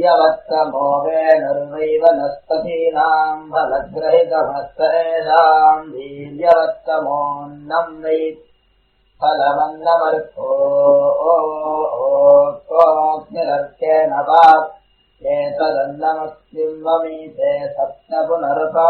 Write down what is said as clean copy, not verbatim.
वीर्यवत्तमो वेणुर्वैव नस्पतीनाम् फलग्रहितमस्तेषाम् वीर्यवत्तमोऽन्नम् वै फलमन्नमर्को कोऽग्निरर्केण पात् एतदन्नमस्मिन् वमीते सप्त पुनर्प